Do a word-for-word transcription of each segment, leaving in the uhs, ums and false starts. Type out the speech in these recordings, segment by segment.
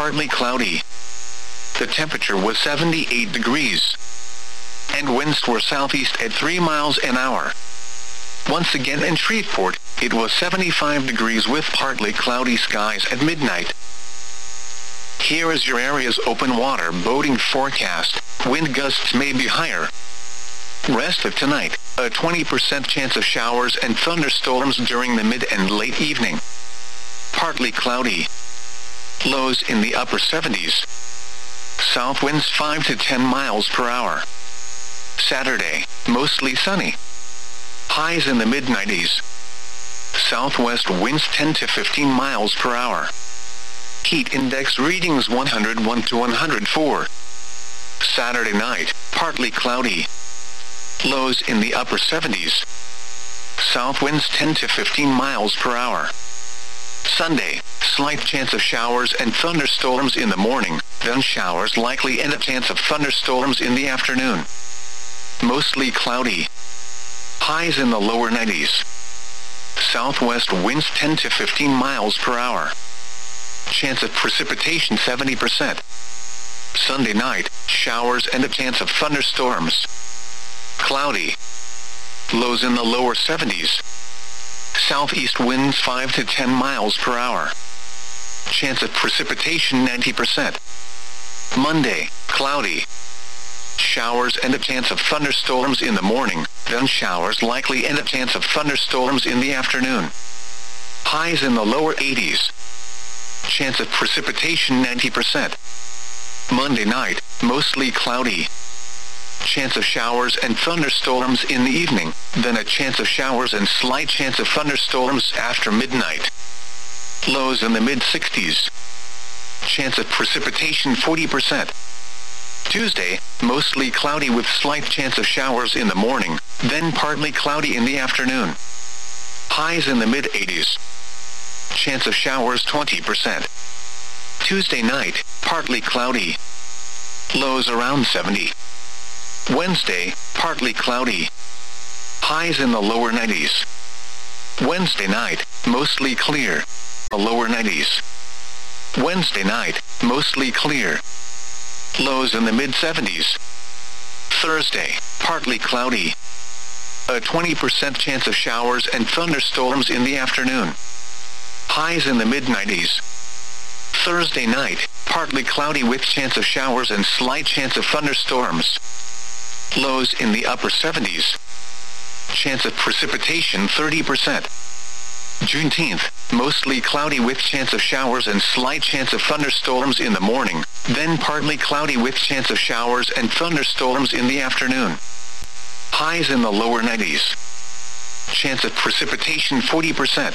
partly cloudy. The temperature was seventy-eight degrees. And winds were southeast at three miles an hour. Once again in Shreveport, it was seventy-five degrees with partly cloudy skies at midnight. Here is your area's open water boating forecast. Wind gusts may be higher. Rest of tonight, a twenty percent chance of showers and thunderstorms during the mid and late evening. Partly cloudy. Lows in the upper seventies. South winds five to ten miles per hour. Saturday, mostly sunny. Highs in the mid nineties. Southwest winds ten to fifteen miles per hour. Heat index readings one hundred one to one hundred four. Saturday night, partly cloudy. Lows in the upper seventies. South winds ten to fifteen miles per hour. Sunday, slight chance of showers and thunderstorms in the morning, then showers likely and a chance of thunderstorms in the afternoon. Mostly cloudy. Highs in the lower nineties. Southwest winds ten to fifteen miles per hour. Chance of precipitation seventy percent. Sunday night, showers and a chance of thunderstorms. Cloudy. Lows in the lower seventies. Southeast winds five to ten miles per hour. Chance of precipitation ninety percent. Monday, cloudy. Showers and a chance of thunderstorms in the morning, then showers likely and a chance of thunderstorms in the afternoon. Highs in the lower eighties. Chance of precipitation ninety percent. Monday night, mostly cloudy. Chance of showers and thunderstorms in the evening, then a chance of showers and slight chance of thunderstorms after midnight. Lows in the mid sixties. Chance of precipitation forty percent. Tuesday, mostly cloudy with slight chance of showers in the morning, then partly cloudy in the afternoon. Highs in the mid eighties. Chance of showers twenty percent. Tuesday night, partly cloudy. Lows around seventy. Wednesday, partly cloudy. Highs in the lower nineties. Wednesday night, mostly clear. The lower nineties. Wednesday night, mostly clear. Lows in the mid seventies. Thursday, partly cloudy. A twenty percent chance of showers and thunderstorms in the afternoon. Highs in the mid nineties. Thursday night, partly cloudy with chance of showers and slight chance of thunderstorms. Lows in the upper seventies. Chance of precipitation thirty percent. Juneteenth, mostly cloudy with chance of showers and slight chance of thunderstorms in the morning, then partly cloudy with chance of showers and thunderstorms in the afternoon. Highs in the lower nineties. Chance of precipitation forty percent.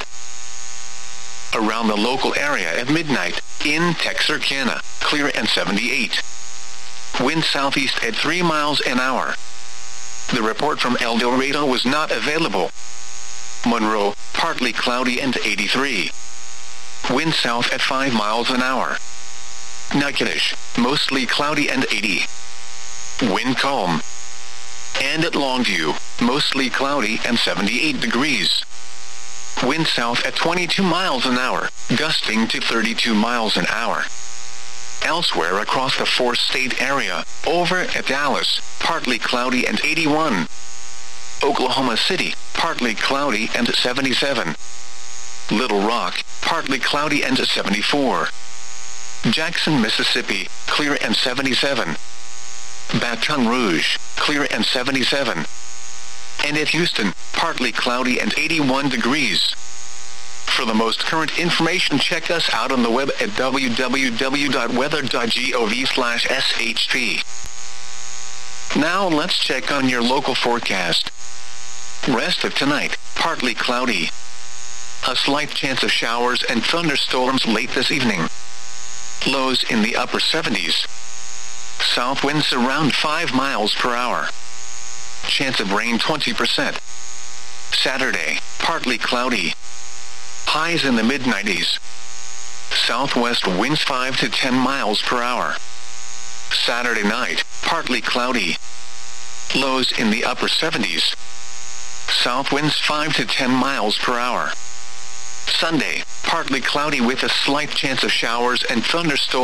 Around the local area at midnight, in Texarkana, clear and seventy-eight. Wind southeast at three miles an hour. The report from El Dorado was not available. Monroe, partly cloudy and eighty-three. Wind south at five miles an hour. Natchitoches, mostly cloudy and eighty. Wind calm. And at Longview, mostly cloudy and seventy-eight degrees. Wind south at twenty-two miles an hour, gusting to thirty-two miles an hour. Elsewhere across the four-state area, over at Dallas, partly cloudy and eighty-one. Oklahoma City, partly cloudy and seventy-seven. Little Rock, partly cloudy and seventy-four. Jackson, Mississippi, clear and seventy-seven. Baton Rouge, clear and seventy-seven. And at Houston, partly cloudy and eighty-one degrees. For the most current information, check us out on the web at w w w dot weather dot gov slash s h p. Now let's check on your local forecast. Rest of tonight, partly cloudy. A slight chance of showers and thunderstorms late this evening. Lows in the upper seventies. South winds around five miles per hour. Chance of rain twenty percent. Saturday, partly cloudy. Highs in the mid nineties. Southwest winds five to ten miles per hour. Saturday night, partly cloudy. Lows in the upper seventies. South winds five to ten miles per hour. Sunday, partly cloudy with a slight chance of showers and thunderstorms.